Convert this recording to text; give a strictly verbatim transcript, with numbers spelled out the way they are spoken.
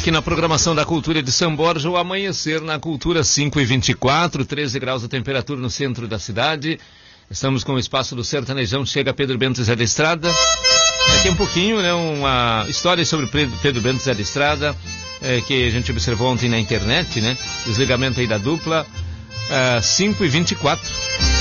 Aqui na programação da Cultura de São Borja, o amanhecer na Cultura, cinco e vinte e quatro, treze graus a temperatura no centro da cidade. Estamos com o espaço do Sertanejão, chega Pedro Bento Zé da Estrada. Aqui um pouquinho, né, uma história sobre Pedro Bento Zé da Estrada, é, que a gente observou ontem na internet, né, desligamento aí da dupla, é, cinco e vinte e quatro.